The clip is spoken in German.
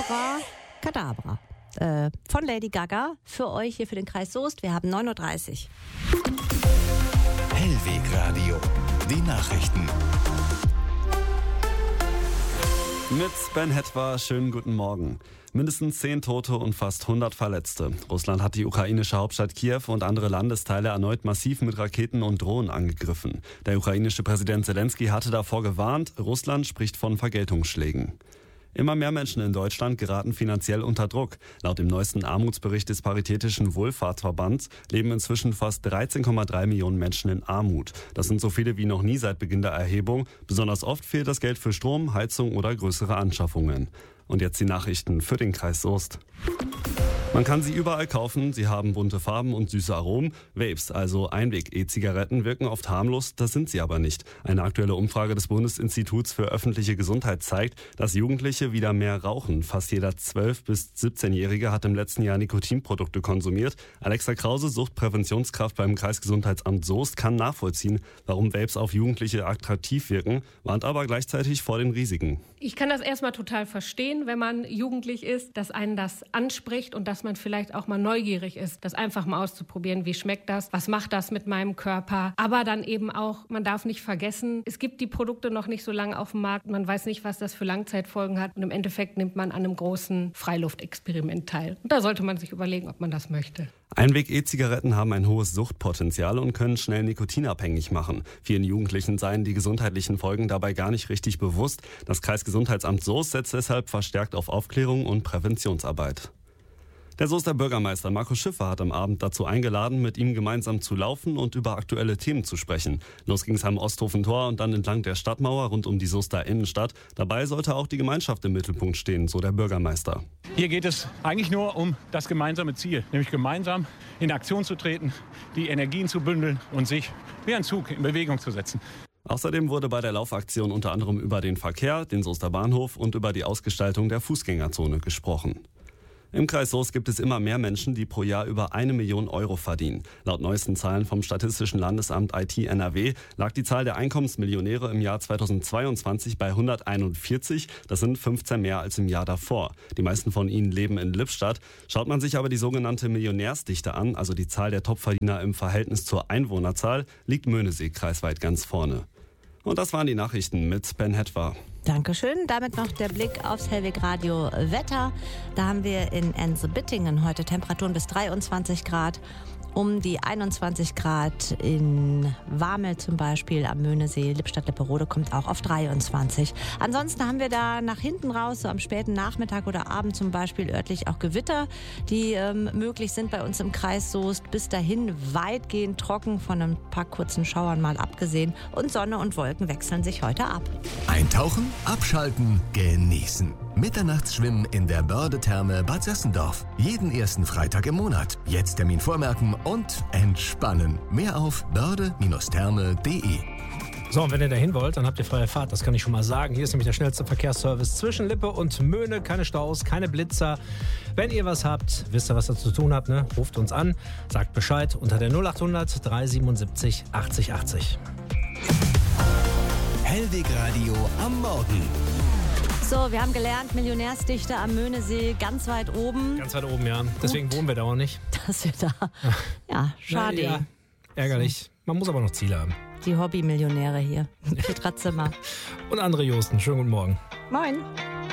Abra Kadabra von Lady Gaga für euch hier für den Kreis Soest. Wir haben 9.30 Uhr. Hellwegradio, die Nachrichten. Mit Ben Hetwa, schönen guten Morgen. Mindestens 10 Tote und fast 100 Verletzte. Russland hat die ukrainische Hauptstadt Kiew und andere Landesteile erneut massiv mit Raketen und Drohnen angegriffen. Der ukrainische Präsident Zelensky hatte davor gewarnt, Russland spricht von Vergeltungsschlägen. Immer mehr Menschen in Deutschland geraten finanziell unter Druck. Laut dem neuesten Armutsbericht des Paritätischen Wohlfahrtsverbands leben inzwischen fast 13,3 Millionen Menschen in Armut. Das sind so viele wie noch nie seit Beginn der Erhebung. Besonders oft fehlt das Geld für Strom, Heizung oder größere Anschaffungen. Und jetzt die Nachrichten für den Kreis Soest. Man kann sie überall kaufen, sie haben bunte Farben und süße Aromen. Vapes, also Einweg-E-Zigaretten, wirken oft harmlos, das sind sie aber nicht. Eine aktuelle Umfrage des Bundesinstituts für öffentliche Gesundheit zeigt, dass Jugendliche wieder mehr rauchen. Fast jeder 12- bis 17-Jährige hat im letzten Jahr Nikotinprodukte konsumiert. Alexa Krause, Suchtpräventionskraft beim Kreisgesundheitsamt Soest, kann nachvollziehen, warum Vapes auf Jugendliche attraktiv wirken, warnt aber gleichzeitig vor den Risiken. Ich kann das erstmal total verstehen, wenn man jugendlich ist, dass einen das anspricht und dass man vielleicht auch mal neugierig ist, das einfach mal auszuprobieren. Wie schmeckt das? Was macht das mit meinem Körper? Aber dann eben auch, man darf nicht vergessen, es gibt die Produkte noch nicht so lange auf dem Markt. Man weiß nicht, was das für Langzeitfolgen hat. Und im Endeffekt nimmt man an einem großen Freiluftexperiment teil. Und da sollte man sich überlegen, ob man das möchte. Einweg-E-Zigaretten haben ein hohes Suchtpotenzial und können schnell nikotinabhängig machen. Vielen Jugendlichen seien die gesundheitlichen Folgen dabei gar nicht richtig bewusst. Das Kreisgesundheitsamt Soest setzt deshalb verstärkt auf Aufklärung und Präventionsarbeit. Der Soester Bürgermeister Markus Schiffer hat am Abend dazu eingeladen, mit ihm gemeinsam zu laufen und über aktuelle Themen zu sprechen. Los ging es am Osthofen-Tor und dann entlang der Stadtmauer rund um die Soester Innenstadt. Dabei sollte auch die Gemeinschaft im Mittelpunkt stehen, so der Bürgermeister. Hier geht es eigentlich nur um das gemeinsame Ziel, nämlich gemeinsam in Aktion zu treten, die Energien zu bündeln und sich wie ein Zug in Bewegung zu setzen. Außerdem wurde bei der Laufaktion unter anderem über den Verkehr, den Soester Bahnhof und über die Ausgestaltung der Fußgängerzone gesprochen. Im Kreis Soest gibt es immer mehr Menschen, die pro Jahr über 1 Million Euro verdienen. Laut neuesten Zahlen vom Statistischen Landesamt IT NRW lag die Zahl der Einkommensmillionäre im Jahr 2022 bei 141. Das sind 15 mehr als im Jahr davor. Die meisten von ihnen leben in Lippstadt. Schaut man sich aber die sogenannte Millionärsdichte an, also die Zahl der Topverdiener im Verhältnis zur Einwohnerzahl, liegt Möhnesee kreisweit ganz vorne. Und das waren die Nachrichten mit Ben Hetwa. Dankeschön. Damit noch der Blick aufs Hellwegradio Wetter. Da haben wir in Ense-Bittingen heute Temperaturen bis 23 Grad. Um die 21 Grad in Warmel zum Beispiel am Möhnesee, Lippstadt-Lipperode kommt auch auf 23. Ansonsten haben wir da nach hinten raus, so am späten Nachmittag oder Abend zum Beispiel örtlich auch Gewitter, die möglich sind bei uns im Kreis Soest. Bis dahin weitgehend trocken, von ein paar kurzen Schauern mal abgesehen. Und Sonne und Wolken wechseln sich heute ab. Eintauchen, abschalten, genießen. Mitternachtsschwimmen in der Börde-Therme Bad Sössendorf. Jeden ersten Freitag im Monat. Jetzt Termin vormerken und entspannen. Mehr auf börde-therme.de. So, und wenn ihr dahin wollt, dann habt ihr freie Fahrt, das kann ich schon mal sagen. Hier ist nämlich der schnellste Verkehrsservice zwischen Lippe und Möhne. Keine Staus, keine Blitzer. Wenn ihr was habt, wisst ihr, was ihr zu tun habt, ne? Ruft uns an, sagt Bescheid unter der 0800 377 80 80. Hellwegradio am Morgen. So, wir haben gelernt, Millionärsdichte am Möhnesee ganz weit oben. Ganz weit oben, ja. Deswegen wohnen wir da auch nicht. Dass wir da, ja, schade. Ja, ärgerlich. Man muss aber noch Ziele haben. Die Hobby-Millionäre hier. Petra Zimmer. Und André Josten, schönen guten Morgen. Moin.